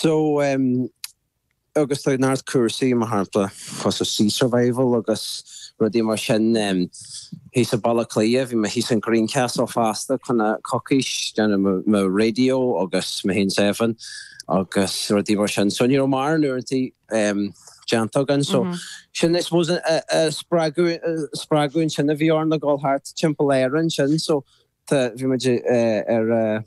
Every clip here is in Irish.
So agus tá náir cuasaí mar hapla fos sea survival agus rudí mar sin hí sa balla clia bhí me hí an Greencastle fasta chuna cocis dena mo radio agus me hen 7 agus rudí mar sin so ní mar nuirtí Jantogan so sin is was a spraguin sin a bhí na gáil hart timpplaéan sin so tá bhí me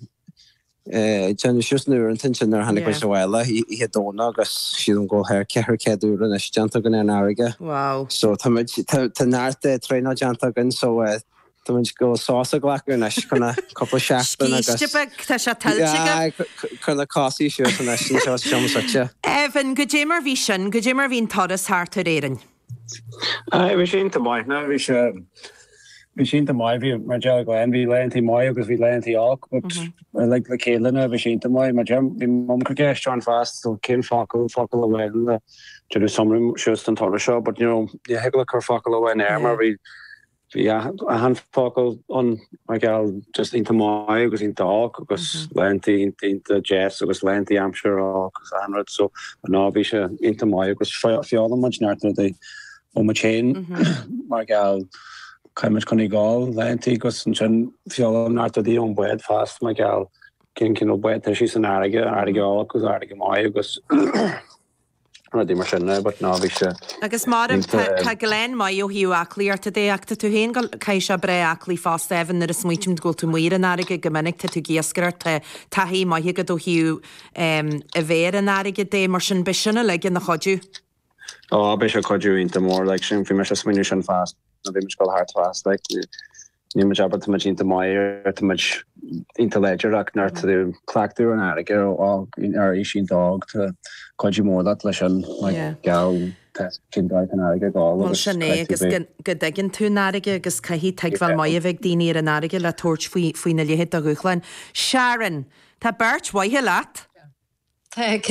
Janus nuair an tin hannig go bhile hí dóna agus siad an ggóthir cethir ceadúran is Jantogan an aige. Wow. So tá náirte tréna Jantogan so tá go sása ghlaún is chuna coppla seachtain agus tá se tiltte chuna cásaí siú san seo seomsaite. Evan, go dé mar bhí sin, go dé mar bhín todas thart ar éan. Bhí sin tá mai na bhí se vi sin mai vi mar glen vi lenti mai agus vi lenti ak le Calena vi sin mai mar vi mom ke John fast so kin fakul away to do some just an tor shop but you know yeah hegla kar fakul away ermer vi a hand fakul on my gal just into mai agus in ak agus lenti into jazz agus lenti Hampshire agus 100 so na vi se into mai agus fiala much nart they on my chain my gal Caiimiid chun gáil lentí gus an sin fiolala náta dí an buid fast me gal cin ó buid sí san aige agus aige mai agus dí mar sinna, but ná bhí se. Agus mar tá glen mai ó hiú aclíarta dé achta tú hén cai se bre aclí fast evan ar a smuitim go tú muir an aige gomininic te tú giascar tá hí mai hiigad ó hiú a bhéir an aige dé mar sin bisina le gin na chodú. Ó, be se chodú inta mór le sin fi me se smuine sin fast. Na vi go hart fast like ni ma job much into my too much into ledger ak nar to clactor an aige og in ar ishin dog to coji more that lesion like gal kin dog an aige gal well shane agus gedegin tú aige agus caihí teagfal mai veg dini an aige le torch fui na lehe a ruchlein Sharon tá Bert waithe lat Tá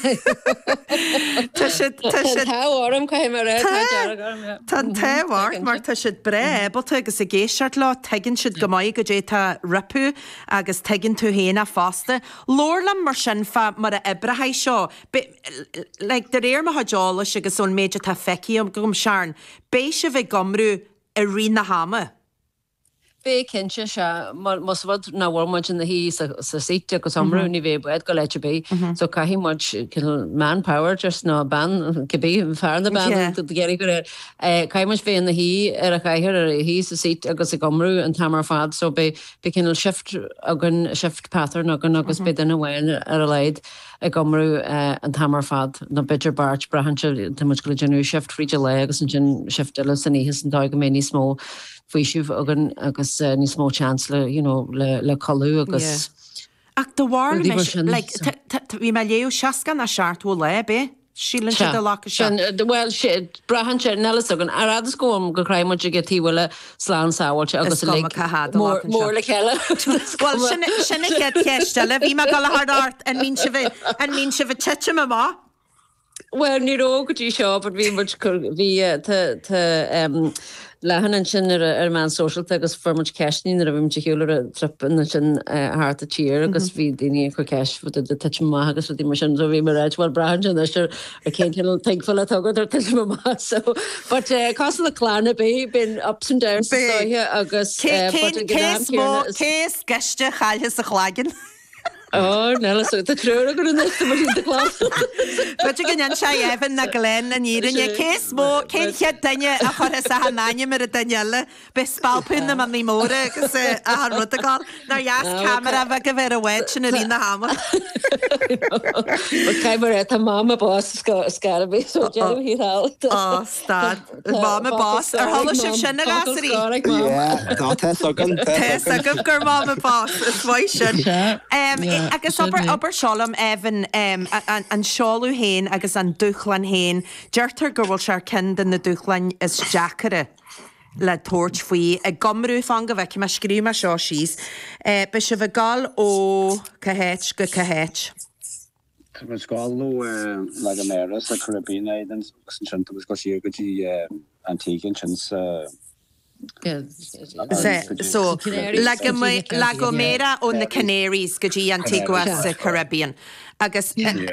tehhar mar tá siad bre, bot agus a géisiart lá teginn siad go maiid go dé tá rapú agus teginn tú héna fásta. Lórlam mar sin fa mar a ibrethe seo, le de réir ma hadála agus ón méide tá feici am gom searn, béis se bheith gomrú a ri na hama. Bé cinse se mas bhd na bhharmaid in na hí sa síte agus amrú ní bhéh buid go leite bé, so caihí muid manpower just ná ban go bé fear na ban géirí go caiimiid fé na hí ar a caiithir ar hí sa síte agus i gomrú an tamar fad, so bé cinnal shift agan shift pattern agan agus bé duna bhhain ar a leid a gomrú an tamar fad na bidr bart brahanse tá muid go le genú shift fríide le agus an gin shift eile san íhis an dá go mé ní smó fuisiúh agan agus ní smó chancellor, you know, le choú agus. Ach do bhhar bhí me léú seacan a seaartú le bé? Sílan si a lá se? Well, brahan se nelas agan aradas gom go craimmuid go tíhfuile slán sáhailte agus mór le cheile. Well sinna get ceistele, bhí me go lethart an mín si bh tete má? Well, ní ró gotí seo, but bhí lehan sin ar man social agus formid ceisní ar a bhím hiúlar a tripan sin hart a tír agus bhí daine chu ceis fu de tuit má agus dí mar sin bhí mar réithhil brahan sin ar a cén teagfuil atagad ar tuit má so but cos le chlána bé bin ups and downs agus cés geiste chailthe a chlágan. Oh, nelas the trúr go in the class. But you can say Evan na Glen and you in your case more can't get daine a chur sa hanine mar a Daniela be spalpún na man ní móra agus a rudagal na jas camera bheith go bhar a wedge in a hama. Caiimar a mama boss scarabé so hí Oh, stad. Mama boss ar hola sib sinna gasí. Yeah, dá test agan. Test agan gur mama boss is bhaid sin. Agus obair seolam Evan an seolú héin agus an dúchlan héin, deirtar gur bhfuil sear cin den na dúchlan is Jackare le toirt faoi a gomrú fan go bheice me scríú me seo síos. Be se bheith gal ó cahéit go cahéit. Tá gáilú le Ameris a Caribbean Islands sin go siar gotí Antiguan sin So, La Gomera on the Canaries, Gaji Antigua, Caribbean. Agus